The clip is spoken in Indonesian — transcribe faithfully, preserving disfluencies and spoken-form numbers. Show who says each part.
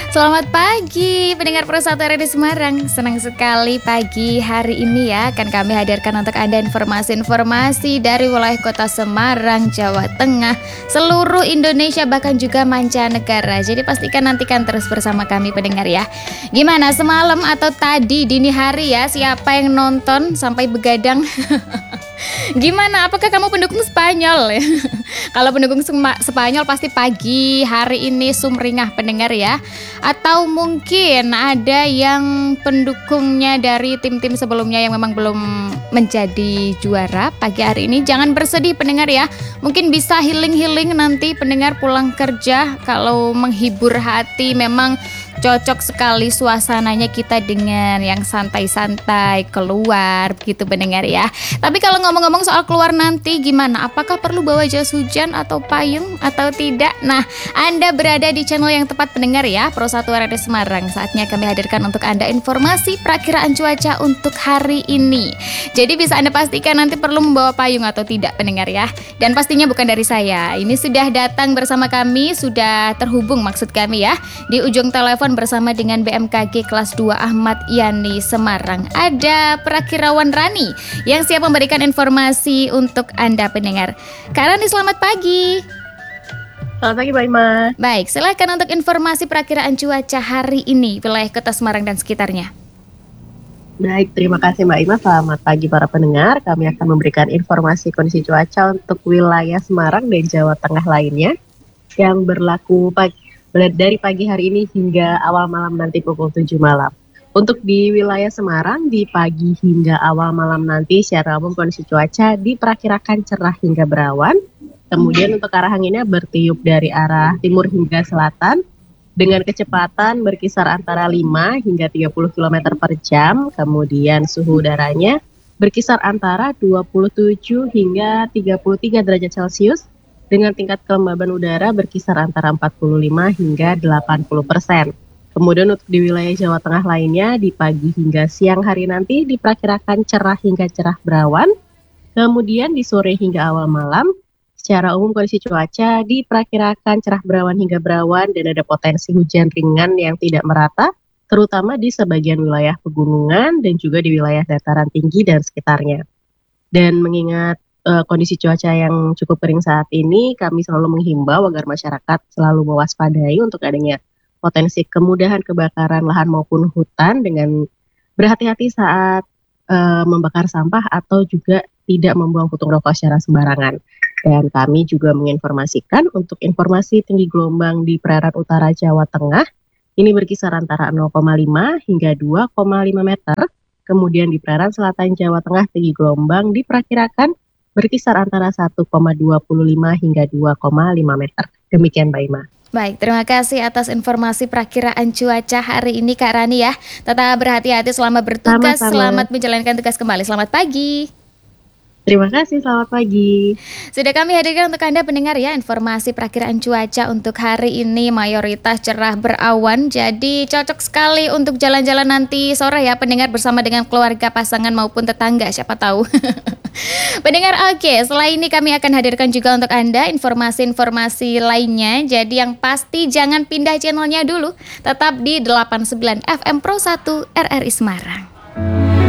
Speaker 1: Selamat pagi pendengar Pro satu R R I Semarang. Senang sekali pagi hari ini ya akan kami hadirkan untuk Anda informasi-informasi dari wilayah kota Semarang, Jawa Tengah, seluruh Indonesia bahkan juga mancanegara. Jadi pastikan nantikan terus bersama kami pendengar ya. Gimana semalam atau tadi dini hari ya, siapa yang nonton sampai begadang? Gimana? Apakah kamu pendukung Spanyol? Kalau pendukung Spanyol pasti pagi hari ini sumringah pendengar ya. Atau mungkin ada yang pendukungnya dari tim-tim sebelumnya yang memang belum menjadi juara pagi hari ini. Jangan bersedih pendengar ya. Mungkin bisa healing-healing nanti pendengar pulang kerja. Kalau menghibur hati memang cocok sekali suasananya kita dengan yang santai-santai keluar begitu pendengar ya. Tapi kalau ngomong-ngomong soal keluar nanti gimana? Apakah perlu bawa jas hujan atau payung atau tidak? Nah, Anda berada di channel yang tepat pendengar ya, Pro satu R R I Semarang. Saatnya kami hadirkan untuk Anda informasi perakiraan cuaca untuk hari ini. Jadi bisa Anda pastikan nanti perlu membawa payung atau tidak pendengar ya. Dan pastinya bukan dari saya. Ini sudah datang bersama kami, sudah terhubung maksud kami ya, di ujung telepon bersama dengan B M K G kelas dua Ahmad Yani Semarang. Ada Perakirawan Rani yang siap memberikan informasi untuk Anda pendengar. Kak Rani, selamat pagi.
Speaker 2: Selamat pagi Mbak Ima.
Speaker 1: Baik, silakan untuk informasi perakiraan cuaca hari ini wilayah kota Semarang dan sekitarnya.
Speaker 2: Baik, terima kasih Mbak Ima. Selamat pagi para pendengar. Kami akan memberikan informasi kondisi cuaca untuk wilayah Semarang dan Jawa Tengah lainnya yang berlaku pagi dari pagi hari ini hingga awal malam nanti pukul tujuh malam. Untuk di wilayah Semarang, di pagi hingga awal malam nanti secara umum kondisi cuaca diperkirakan cerah hingga berawan. Kemudian untuk arah anginnya bertiup dari arah timur hingga selatan dengan kecepatan berkisar antara lima hingga tiga puluh kilometer per jam. Kemudian suhu udaranya berkisar antara dua puluh tujuh hingga tiga puluh tiga derajat Celcius. Dengan tingkat kelembaban udara berkisar antara empat puluh lima hingga delapan puluh persen. Kemudian untuk di wilayah Jawa Tengah lainnya, di pagi hingga siang hari nanti diperkirakan cerah hingga cerah berawan. Kemudian di sore hingga awal malam, secara umum kondisi cuaca diperkirakan cerah berawan hingga berawan dan ada potensi hujan ringan yang tidak merata, terutama di sebagian wilayah pegunungan dan juga di wilayah dataran tinggi dan sekitarnya. Dan mengingat Uh, kondisi cuaca yang cukup kering saat ini, kami selalu menghimbau agar masyarakat selalu mewaspadai untuk adanya potensi kemudahan kebakaran lahan maupun hutan dengan berhati-hati saat uh, membakar sampah atau juga tidak membuang puntung rokok secara sembarangan. Dan kami juga menginformasikan untuk informasi tinggi gelombang di perairan utara Jawa Tengah ini berkisar antara nol koma lima hingga dua koma lima meter. Kemudian di perairan selatan Jawa Tengah tinggi gelombang diperkirakan berkisar antara satu koma dua lima hingga dua koma lima meter. Demikian Mbak Ima.
Speaker 1: Baik, terima kasih atas informasi perakiraan cuaca hari ini Kak Rani ya. Tetap berhati-hati selama bertugas. Sama-sama. Selamat menjalankan tugas kembali. Selamat pagi.
Speaker 2: Terima kasih, selamat pagi.
Speaker 1: Sudah kami hadirkan untuk Anda pendengar ya informasi perakiraan cuaca untuk hari ini mayoritas cerah berawan. Jadi cocok sekali untuk jalan-jalan nanti sore ya pendengar bersama dengan keluarga, pasangan maupun tetangga siapa tahu. Pendengar, oke, setelah ini kami akan hadirkan juga untuk Anda informasi-informasi lainnya. Jadi yang pasti jangan pindah channelnya dulu. Tetap di delapan puluh sembilan F M Pro satu R R I Semarang.